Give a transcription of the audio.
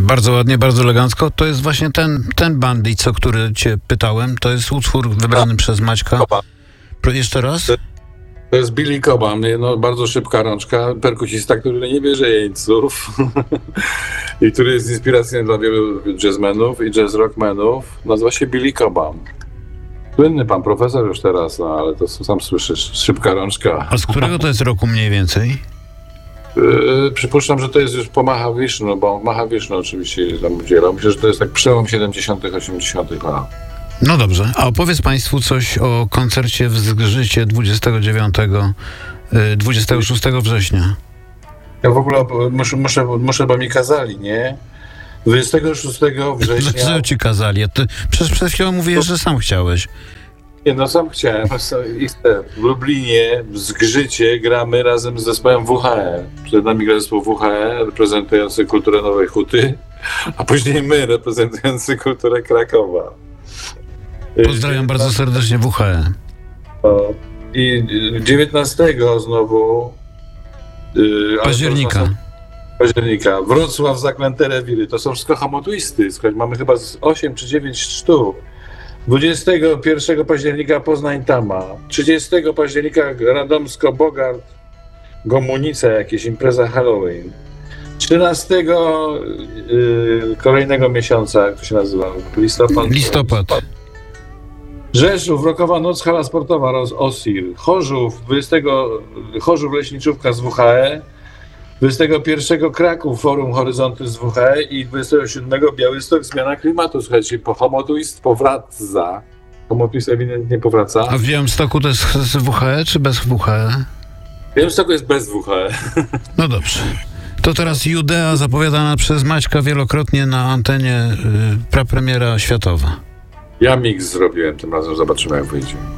Bardzo ładnie, bardzo elegancko. To jest właśnie ten Bandit, o który cię pytałem. To jest utwór wybrany przez Maćka. Jeszcze raz? To jest Billy Cobham, bardzo szybka rączka, perkusista, który nie bierze jeńców i który jest inspiracją dla wielu jazzmenów i jazz rockmenów. Nazywa się Billy Cobham. Słynny pan profesor już teraz, ale to sam słyszysz, szybka rączka. A z którego to jest roku mniej więcej? Przypuszczam, że to jest już po Mahavishnu, bo Mahavishnu oczywiście tam udzielał. Myślę, że to jest tak przełom 70., 80. lat. No dobrze, a opowiedz państwu coś o koncercie w Zgrzycie 26 września. Ja w ogóle muszę, bo mi kazali, nie? 26 września... Dlaczego ci kazali? Przecież przed chwilą mówiłeś, że sam chciałeś. Nie, sam chciałem. W Lublinie, w Zgrzycie gramy razem z zespołem WHR. Przed nami gra zespół WHR reprezentujący kulturę Nowej Huty, a później my reprezentujący kulturę Krakowa. Pozdrawiam bardzo serdecznie WHR. I 19 znowu października Wrocław, Zaklęte Rewiry. To są wszystko hamotwisty. Słuchaj, mamy chyba 8 czy 9 sztuk. 21 października Poznań Tama. 30 października Radomsko Bogart Gomunica, jakieś impreza Halloween. 13 kolejnego miesiąca, jak to się nazywa? Listopad. Rzeszów, Rokowa Noc, hala sportowa OSIR. Chorzów Leśniczówka z WHE. 21 Kraków, Forum Horyzonty z WHE i 27 Białystok, zmiana klimatu. Słuchajcie, Homotwist powraca. Homotwist ewidentnie powraca. A w Białymstoku to jest z WHE czy bez WHE? W Białymstoku jest bez WHE. No dobrze. To teraz Judea zapowiadana przez Maćka wielokrotnie na antenie, prapremiera światowa. Ja mix zrobiłem tym razem, zobaczymy jak wyjdzie.